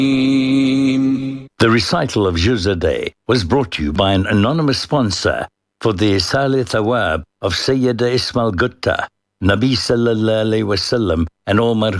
The recital of Juz a Day was brought to you by an anonymous sponsor for the Isali Thawab of Sayyida Ismail Gutta, Nabi Sallallahu Alaihi Wasallam, and all